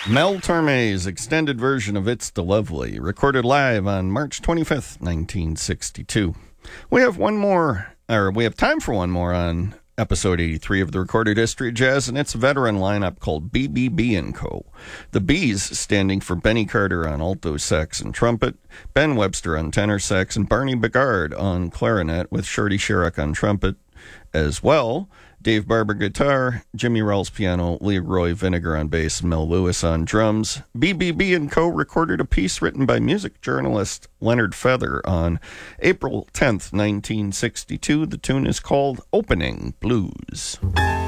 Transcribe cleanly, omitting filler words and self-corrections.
Mel Torme's extended version of It's the Lovely, recorded live on March 25th, 1962. We have time for one more on episode 83 of the Recorded History of Jazz, and it's a veteran lineup called BBB & Co. The B's standing for Benny Carter on alto sax and trumpet, Ben Webster on tenor sax, and Barney Bigard on clarinet, with Shorty Sherrick on trumpet as well. Dave Barber guitar, Jimmy Rawls piano, Leroy Vinegar on bass, Mel Lewis on drums. BBB & Co. recorded a piece written by music journalist Leonard Feather on April 10th, 1962. The tune is called Opening Blues.